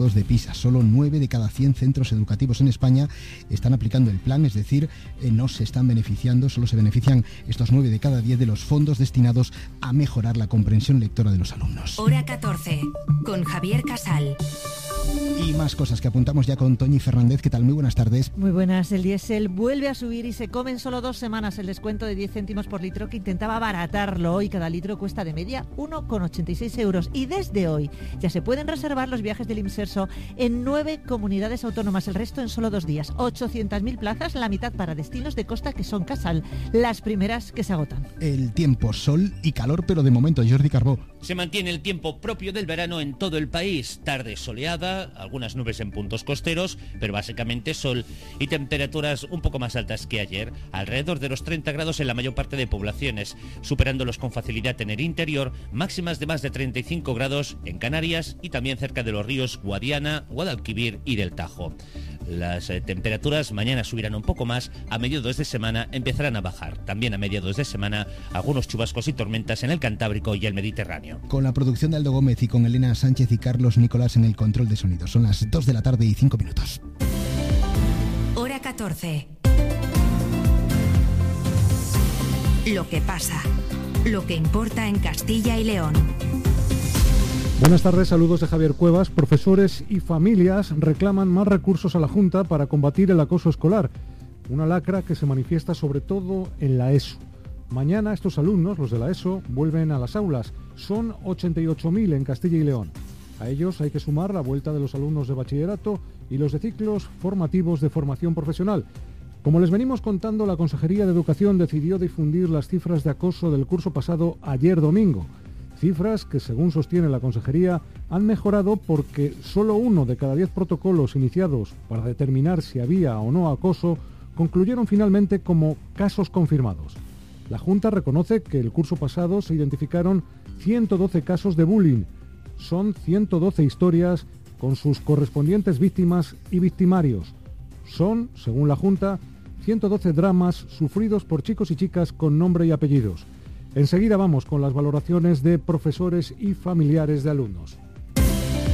de PISA. Solo 9 de cada 100 centros educativos en España están aplicando el plan, es decir, no se están beneficiando, solo se benefician estos 9 de cada 10 de los fondos destinados a mejorar la comprensión lectora de los alumnos. Hora 14, con Javier Casal. Y más cosas que apuntamos ya con Toñi Fernández. ¿Qué tal? Muy buenas tardes. Muy buenas. El diésel vuelve a subir y se come en solo 2 semanas el descuento de 10 céntimos por litro que intentaba abaratarlo. Hoy cada litro cuesta de media 1,86 euros. Y desde hoy ya se pueden reservar los viajes del Imserso en 9 comunidades autónomas. El resto en solo 2 días. 800.000 plazas, la mitad para destinos de costa que son Casal. Las primeras que se agotan. El tiempo, sol y calor, pero de momento, Jordi Carbó. Se mantiene el tiempo propio del verano en todo el país. Tarde soleada, algunas nubes en puntos costeros, pero básicamente sol y temperaturas un poco más altas que ayer, alrededor de los 30 grados en la mayor parte de poblaciones, superándolos con facilidad en el interior, máximas de más de 35 grados en Canarias y también cerca de los ríos Guadiana, Guadalquivir y del Tajo. Las temperaturas mañana subirán un poco más, a mediados de semana empezarán a bajar. También a mediados de semana algunos chubascos y tormentas en el Cantábrico y el Mediterráneo. Con la producción de Aldo Gómez y con Elena Sánchez y Carlos Nicolás en el control de sonido. Son las 2 de la tarde y 5 minutos. Hora 14. Lo que pasa. Lo que importa en Castilla y León. Buenas tardes, saludos de Javier Cuevas. Profesores y familias reclaman más recursos a la Junta para combatir el acoso escolar, una lacra que se manifiesta sobre todo en la ESO. Mañana estos alumnos, los de la ESO, vuelven a las aulas. Son 88.000 en Castilla y León. A ellos hay que sumar la vuelta de los alumnos de bachillerato y los de ciclos formativos de formación profesional. Como les venimos contando, la Consejería de Educación decidió difundir las cifras de acoso del curso pasado ayer domingo. Cifras que, según sostiene la Consejería, han mejorado porque solo 1 de cada 10 protocolos iniciados para determinar si había o no acoso concluyeron finalmente como casos confirmados. La Junta reconoce que el curso pasado se identificaron 112 casos de bullying. Son 112 historias con sus correspondientes víctimas y victimarios. Son, según la Junta, 112 dramas sufridos por chicos y chicas con nombre y apellidos. Enseguida vamos con las valoraciones de profesores y familiares de alumnos.